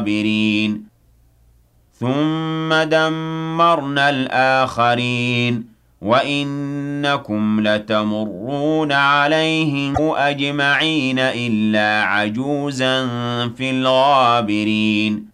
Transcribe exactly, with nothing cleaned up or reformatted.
الصابرين ثم دمرنا الآخرين وإنكم لتمرون عليهم أجمعين إلا عجوزا في الغابرين